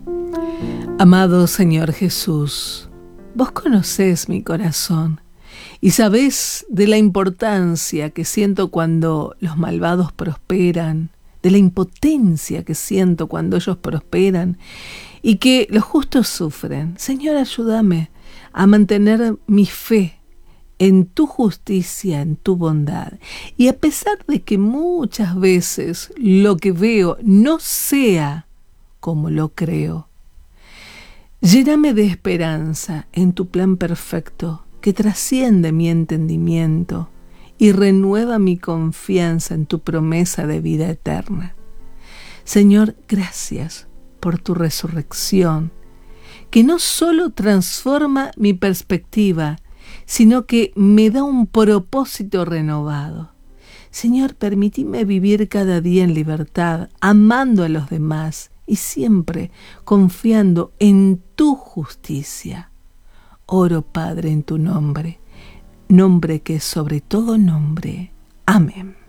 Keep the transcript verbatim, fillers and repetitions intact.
Amado Señor Jesús, vos conocés mi corazón y sabés de la importancia que siento cuando los malvados prosperan, de la impotencia que siento cuando ellos prosperan y que los justos sufren. Señor, ayúdame a mantener mi fe en tu justicia, en tu bondad. Y a pesar de que muchas veces lo que veo no sea como lo creo, lléname de esperanza en tu plan perfecto que trasciende mi entendimiento y renueva mi confianza en tu promesa de vida eterna. Señor, gracias por tu resurrección, que no solo transforma mi perspectiva, sino que me da un propósito renovado. Señor, permíteme vivir cada día en libertad, amando a los demás y siempre confiando en tu justicia. Oro, Padre, en tu nombre, nombre que es sobre todo nombre. Amén.